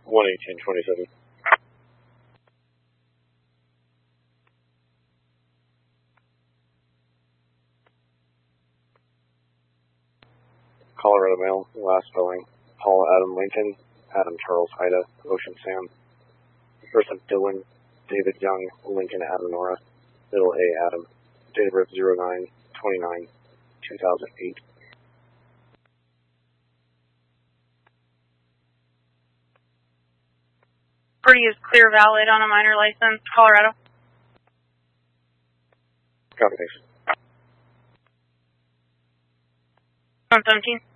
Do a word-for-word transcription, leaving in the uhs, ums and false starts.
one eighteen twenty-seven. Colorado Mail, last spelling, Paul Adam Lincoln, Adam Charles Ida, Ocean Sam. First of Dylan, David Young, Lincoln Adam Nora, middle A Adam. Date of birth zero nine twenty-nine two thousand eight. Pretty is clear valid on a minor license, Colorado. Copy, thanks. one seventeen.